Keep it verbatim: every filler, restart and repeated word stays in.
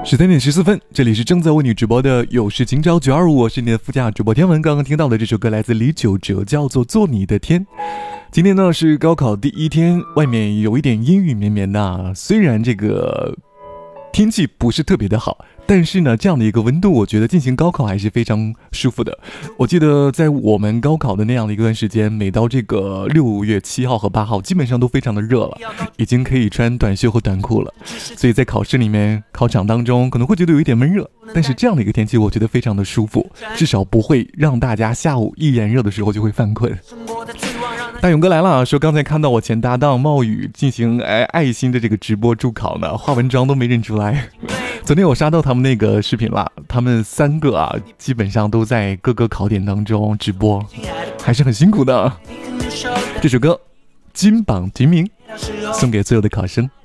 十三点十四分，这里是正在为你直播的有事情找九二五，我是你的副驾主播天文。刚刚听到的这首歌来自李玖哲，叫做《做你的天》。今天呢是高考第一天，外面有一点阴雨绵绵的，虽然这个天气不是特别的好，但是呢这样的一个温度，我觉得进行高考还是非常舒服的。我记得在我们高考的那样的一段时间，每到这个六月七号和八号基本上都非常的热了，已经可以穿短袖和短裤了，所以在考试里面考场当中可能会觉得有一点闷热，但是这样的一个天气我觉得非常的舒服，至少不会让大家下午一炎热的时候就会犯困。大勇哥来了，说刚才看到我前搭档冒雨进行爱爱心的这个直播助考呢，化文章都没认出来。昨天我刷到他们那个视频了，他们三个啊基本上都在各个考点当中直播，还是很辛苦的。这首歌金榜题名，送给所有的考生。